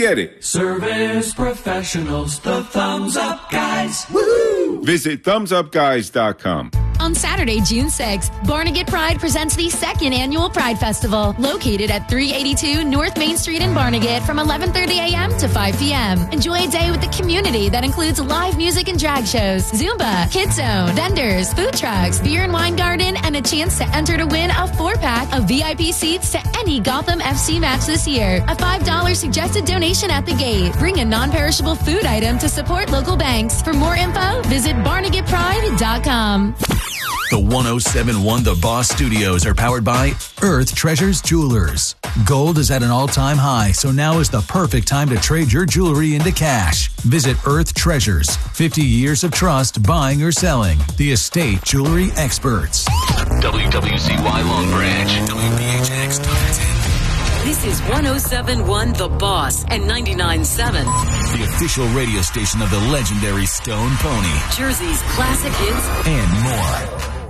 get it. Service professionals, the Thumbs Up Guys. Woo! Visit thumbsupguys.com. On Saturday, June 6th, Barnegat Pride presents the second annual Pride Festival, located at 382 North Main Street in Barnegat from 11:30 a.m. to 5 p.m. Enjoy a day with the community that includes live music and drag shows, Zumba, Kids Zone, vendors, food trucks, beer and wine garden, and a chance to enter to win a 4-pack of VIP seats to any Gotham FC match this year. A $5 suggested donation at the gate. Bring a non-perishable food item to support local banks. For more info, visit barnegatpride.com. The 107.1 The Boss Studios are powered by Earth Treasures Jewelers. Gold is at an all-time high, so now is the perfect time to trade your jewelry into cash. Visit Earth Treasures. 50 years of trust buying or selling. The estate jewelry experts. WWCY Long Branch. WPHX Taunton. This is 107.1 The Boss and 99.7. The official radio station of the legendary Stone Pony. Jersey's classic hits and more.